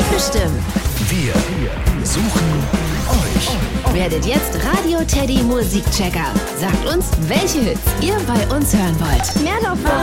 mitbestimmen. Wir suchen euch. Werdet jetzt Radio Teddy Musikchecker. Sagt uns, welche Hits ihr bei uns hören wollt. Mehr davon.